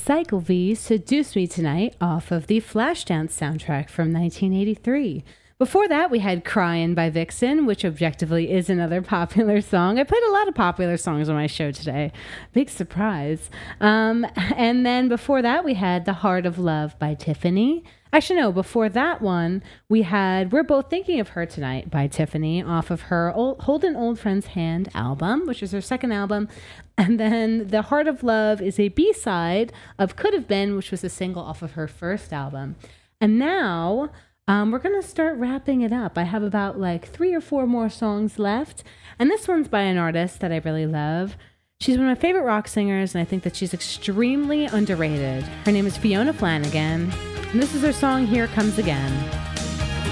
Cycle V, Seduce Me Tonight, off of the Flashdance soundtrack from 1983. Before that, we had Cryin' by Vixen, which objectively is another popular song. I played a lot of popular songs on my show today. Big surprise. And then before that, we had The Heart of Love by Tiffany. Actually, no, before that one, we had We're Both Thinking of Her Tonight by Tiffany off of her Hold an Old Friend's Hand album, which is her second album. And then The Heart of Love is a B-side of Could Have Been, which was a single off of her first album. And now we're going to start wrapping it up. I have about like 3 or 4 more songs left. And this one's by an artist that I really love. She's one of my favorite rock singers, and I think that she's extremely underrated. Her name is Fiona Flanagan. And this is her song, Here Comes Again.